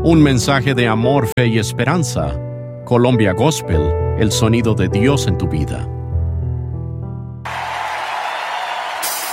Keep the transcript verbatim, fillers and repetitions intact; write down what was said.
Un mensaje de amor, fe y esperanza. Colombia Gospel, el sonido de Dios en tu vida.